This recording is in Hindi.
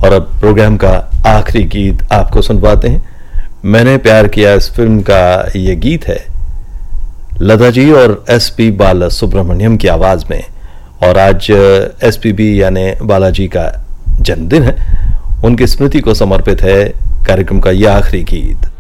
और अब प्रोग्राम का आखिरी गीत आपको सुनवाते हैं। मैंने प्यार किया इस फिल्म का ये गीत है लता जी और एसपी बालासुब्रमण्यम की आवाज में। और आज एसपीबी यानी बालाजी का जन्मदिन है, उनकी स्मृति को समर्पित है कार्यक्रम का यह आखिरी गीत।